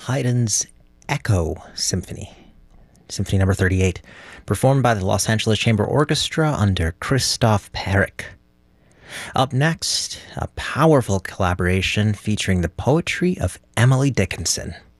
Haydn's Echo Symphony, Symphony number 38, performed by the Los Angeles Chamber Orchestra under Christoph Perrick. Up next, a powerful collaboration featuring the poetry of Emily Dickinson.